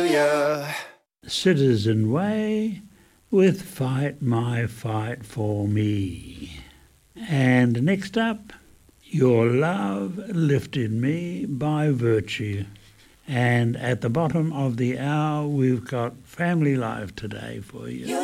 Hallelujah. Citizen Way with Fight My Fight for Me. And next up, Your Love Lifted Me by Virtue. And at the bottom of the hour, we've got Family Life today for you.